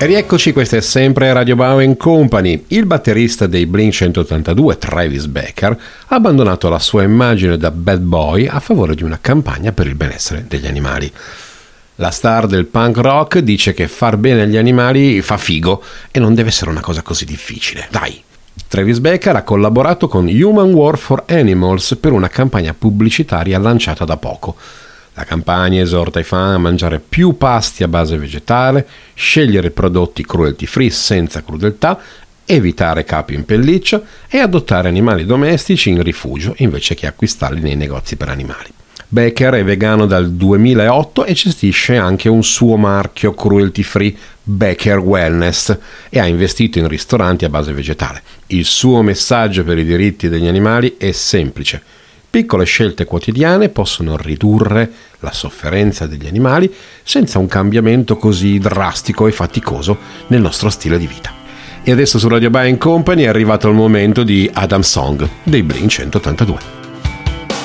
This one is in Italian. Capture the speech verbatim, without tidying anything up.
E rieccoci, questa è sempre Radio Bauer Company. Il batterista dei Blink centottantadue, Travis Barker, ha abbandonato la sua immagine da bad boy a favore di una campagna per il benessere degli animali. La star del punk rock dice che far bene agli animali fa figo e non deve essere una cosa così difficile. Dai! Travis Barker ha collaborato con Human War for Animals per una campagna pubblicitaria lanciata da poco. La campagna esorta i fan a mangiare più pasti a base vegetale, scegliere prodotti cruelty free senza crudeltà, evitare capi in pelliccia e adottare animali domestici in rifugio invece che acquistarli nei negozi per animali. Barker è vegano dal duemilaotto e gestisce anche un suo marchio cruelty free, Barker Wellness, e ha investito in ristoranti a base vegetale. Il suo messaggio per i diritti degli animali è semplice: piccole scelte quotidiane possono ridurre la sofferenza degli animali senza un cambiamento così drastico e faticoso nel nostro stile di vita. E adesso su Radio Bauer Company è arrivato il momento di Adam Song dei Blink centottantadue.